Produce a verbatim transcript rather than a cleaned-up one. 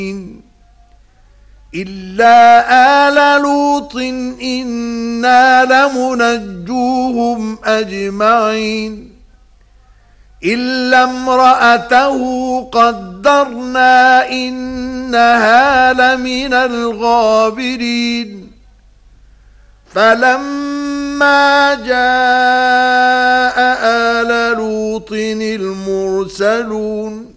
إلا آل لوط إنا لمنجوهم أجمعين إلا امرأته قدرنا إنها لمن الغابرين فلما جاء آل لوط المرسلون